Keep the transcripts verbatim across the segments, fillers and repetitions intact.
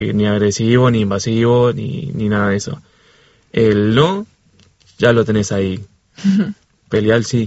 ni agresivo, ni invasivo, ni, ni nada de eso. El no, ya lo tenés ahí. Pelear sí.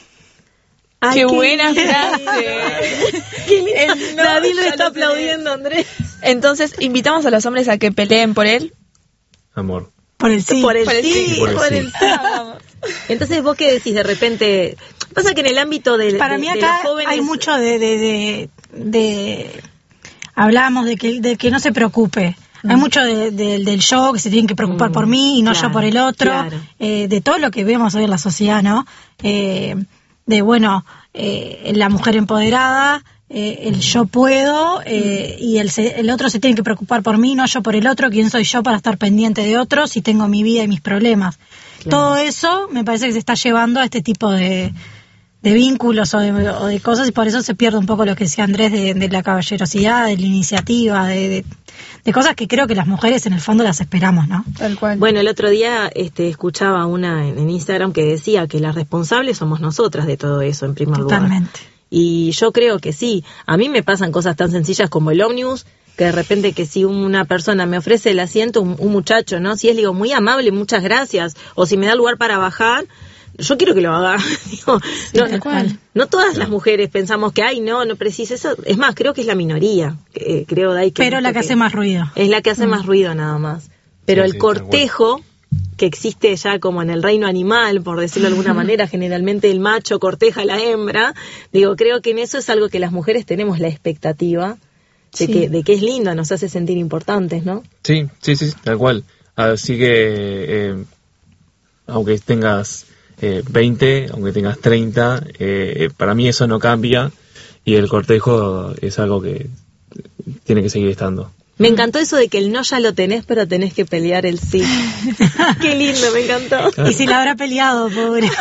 Ay, qué, qué buena lindo. frase. El no, David lo ya está lo aplaudiendo, Andrés. Entonces, invitamos a los hombres a que peleen por él. Amor. Por el sí. Por el Por el sí, sí. Por el por sí. el sí. Entonces, ¿vos qué decís de repente? Pasa que en el ámbito de, Para de, mí de acá los jóvenes... hay mucho de... de, de, de hablamos de que, de que no se preocupe. Mm. Hay mucho de, de, del yo, que se tienen que preocupar mm, por mí y no claro, yo por el otro. Claro. Eh, de todo lo que vemos hoy en la sociedad, ¿no? Eh, de, bueno, eh, la mujer empoderada... Eh, el yo puedo eh, y el, se, el otro se tiene que preocupar por mí, no yo por el otro. ¿Quién soy yo para estar pendiente de otros si tengo mi vida y mis problemas? Claro. Todo eso me parece que se está llevando a este tipo de, de vínculos o de, o de cosas, y por eso se pierde un poco lo que decía Andrés de, de la caballerosidad, de la iniciativa, de, de, de cosas que creo que las mujeres en el fondo las esperamos, ¿no? Tal cual. Bueno, el otro día este, escuchaba una en, en Instagram que decía que las responsables somos nosotras de todo eso, en primer lugar. Totalmente. Y yo creo que sí. A mí me pasan cosas tan sencillas como el ómnibus, que de repente que si una persona me ofrece el asiento, un, un muchacho, ¿no? Si es, digo, muy amable, muchas gracias. O si me da lugar para bajar, yo quiero que lo haga. Digo, sí, no, no, no todas no. las mujeres pensamos que, ay, no, no precisa eso. Es más, creo que es la minoría. Eh, creo, Dai, que Pero la que, que hace más ruido. Es la que hace mm. más ruido nada más. Pero sí, el sí, cortejo... que existe ya como en el reino animal, por decirlo de alguna manera, generalmente el macho corteja a la hembra, digo, creo que en eso es algo que las mujeres tenemos la expectativa de, sí. que, de que es lindo, nos hace sentir importantes, ¿no? Sí, sí, sí, tal cual. Así que, eh, aunque tengas eh, veinte, aunque tengas treinta, eh, para mí eso no cambia, y el cortejo es algo que tiene que seguir estando. Me encantó eso de que el no ya lo tenés, pero tenés que pelear el sí. Qué lindo, me encantó. Y si la habrá peleado, pobre.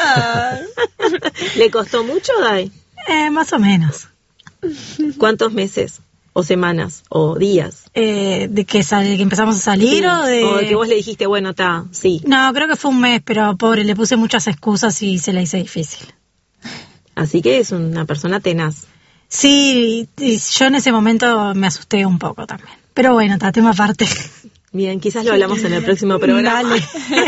¿Le costó mucho, Dai? Eh, más o menos. ¿Cuántos meses? ¿O semanas? ¿O días? Eh, ¿De que, sale, que empezamos a salir sí. o de...? O de que vos le dijiste, bueno, está, sí. No, creo que fue un mes, pero pobre, le puse muchas excusas y se la hice difícil. Así que es una persona tenaz. Sí, y yo en ese momento me asusté un poco también. Pero bueno, está, tema aparte. Bien, quizás lo hablamos en el próximo programa. Dale.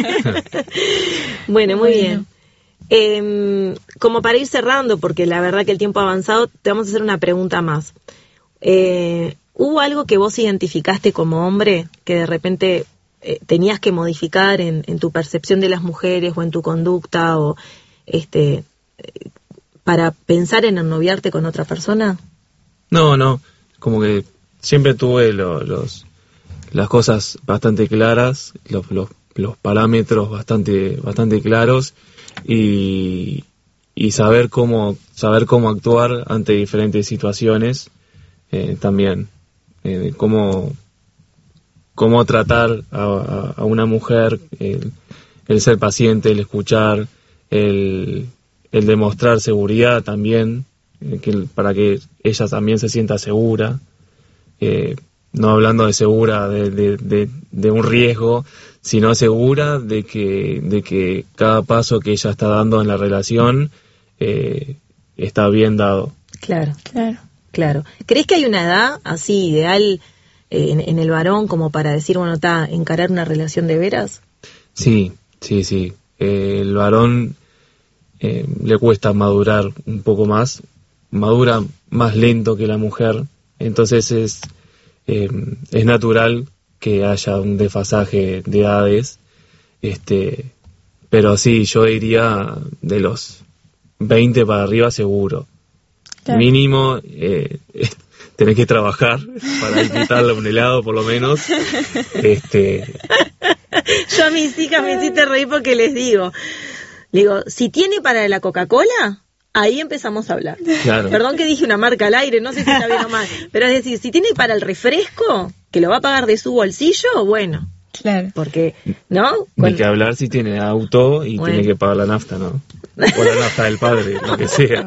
Bueno, muy bien. Eh, como para ir cerrando, porque la verdad que el tiempo ha avanzado, te vamos a hacer una pregunta más. Eh, ¿Hubo algo que vos identificaste como hombre que de repente eh, tenías que modificar en, en tu percepción de las mujeres o en tu conducta o este eh, para pensar en ennoviarte con otra persona? No, no, como que siempre tuve lo, los las cosas bastante claras, los, los, los parámetros bastante bastante claros, y, y saber cómo saber cómo actuar ante diferentes situaciones, eh, también eh, cómo cómo tratar a, a, a una mujer, el, el ser paciente, el escuchar, el, el demostrar seguridad también, eh, que, para que ella también se sienta segura. Eh, no hablando de segura de, de, de, de un riesgo, sino segura de que, de que cada paso que ella está dando en la relación eh, está bien dado. Claro, claro, claro. ¿Crees que hay una edad así ideal eh, en, en el varón como para decir, bueno, está, encarar una relación de veras? Sí, sí, sí. Eh, el varón eh, le cuesta madurar un poco más, madura más lento que la mujer, entonces es Eh, es natural que haya un desfasaje de edades, este, pero sí, yo diría de los veinte para arriba seguro. Claro. Mínimo, eh, tenés que trabajar para invitarle un helado por lo menos. Este... Yo a mis hijas me hiciste reír porque les digo, digo, si tiene para la Coca-Cola, ahí empezamos a hablar. Claro. Perdón que dije una marca al aire, no sé si está bien o mal, pero es decir, si tiene para el refresco, que lo va a pagar de su bolsillo, bueno. Claro. Porque, ¿no? Ni Con... que hablar si tiene auto y bueno, tiene que pagar la nafta, ¿no? O la nafta del padre, lo que sea.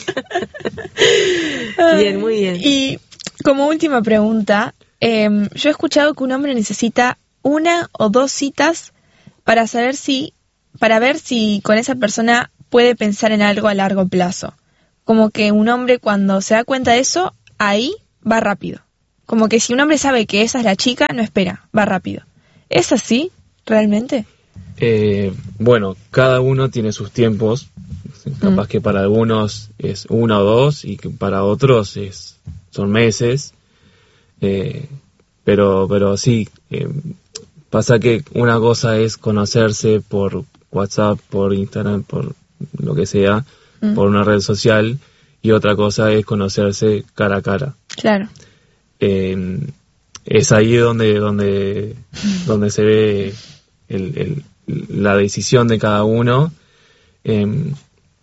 Bien, muy bien. Y como última pregunta, eh, yo he escuchado que un hombre necesita una o dos citas para saber si, para ver si con esa persona puede pensar en algo a largo plazo. Como que un hombre cuando se da cuenta de eso, ahí va rápido. Como que si un hombre sabe que esa es la chica, no espera, va rápido. ¿Es así, realmente? Eh, bueno, cada uno tiene sus tiempos. Capaz mm. que para algunos es uno o dos y que para otros es son meses. Eh, pero, pero sí, eh, pasa que una cosa es conocerse por WhatsApp, por Instagram, por lo que sea, mm. por una red social, y otra cosa es conocerse cara a cara. Claro. Eh, es ahí donde donde donde se ve el, el, la decisión de cada uno, eh,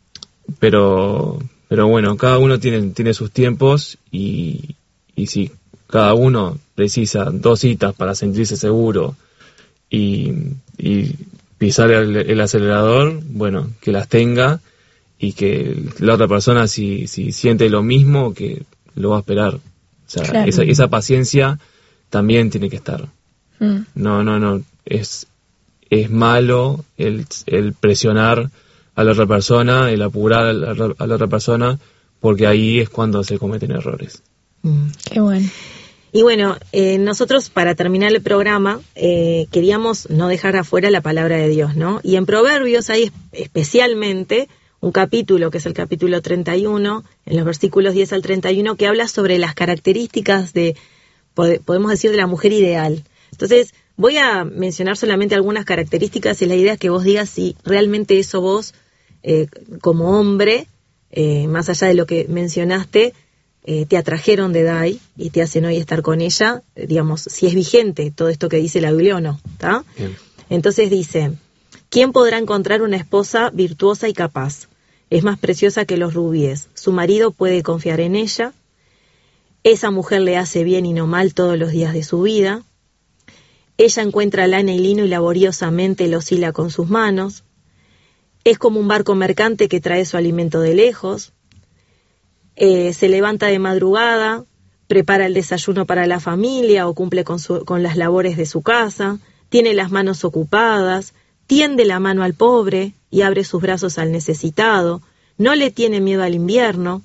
pero pero bueno, cada uno tiene tiene sus tiempos, y y si cada uno precisa dos citas para sentirse seguro y, y pisar el, el acelerador, bueno, que las tenga, y que la otra persona, si si siente lo mismo, que lo va a esperar. O sea, claro. esa, esa paciencia también tiene que estar. Mm. No, no, no. Es, es malo el, el presionar a la otra persona, el apurar a la, a la otra persona, porque ahí es cuando se cometen errores. Mm. Qué bueno. Y bueno, eh, nosotros para terminar el programa eh, queríamos no dejar afuera la palabra de Dios, ¿no? Y en Proverbios hay especialmente un capítulo, que es el capítulo treinta y uno, en los versículos diez al treinta y uno, que habla sobre las características de, podemos decir, de la mujer ideal. Entonces, voy a mencionar solamente algunas características, y la idea es que vos digas si realmente eso vos, eh, como hombre, eh, más allá de lo que mencionaste, eh, te atrajeron de Dai y te hacen hoy estar con ella, eh, digamos, si es vigente todo esto que dice la Biblia o no, ¿está? Entonces dice: ¿quién podrá encontrar una esposa virtuosa y capaz? Es más preciosa que los rubíes. Su marido puede confiar en ella. Esa mujer le hace bien y no mal todos los días de su vida. Ella encuentra lana y lino y laboriosamente lo hila con sus manos. Es como un barco mercante que trae su alimento de lejos. Eh, se levanta de madrugada, prepara el desayuno para la familia o cumple con, su, con las labores de su casa. Tiene las manos ocupadas. Tiende la mano al pobre y abre sus brazos al necesitado. No le tiene miedo al invierno.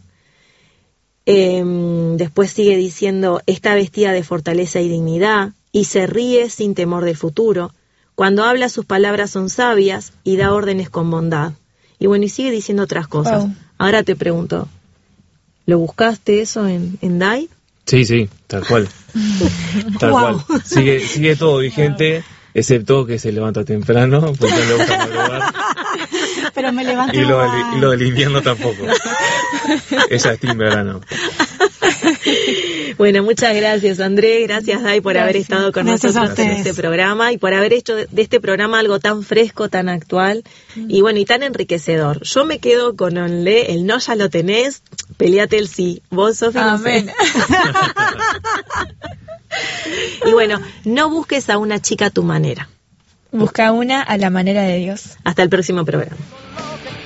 Eh, después sigue diciendo: está vestida de fortaleza y dignidad y se ríe sin temor del futuro. Cuando habla, sus palabras son sabias y da órdenes con bondad. Y bueno, y sigue diciendo otras cosas. Wow. Ahora te pregunto, ¿lo buscaste eso en, en Dai? Sí, sí, tal cual. Tal wow. cual. Sigue, sigue todo vigente. Wow. Excepto que se levanta temprano, porque no le gusta madrugar. Pero me levanto. Y lo, del, y lo del invierno tampoco. Ella es team verano. Bueno, muchas gracias, André. Gracias, Dai, por gracias. haber estado con gracias nosotros en este programa y por haber hecho de este programa algo tan fresco, tan actual mm. y bueno, y tan enriquecedor. Yo me quedo con el, el no ya lo tenés, peleate el sí. Vos, Sofi, no sé. Y bueno, no busques a una chica a tu manera. Busca una a la manera de Dios. Hasta el próximo programa.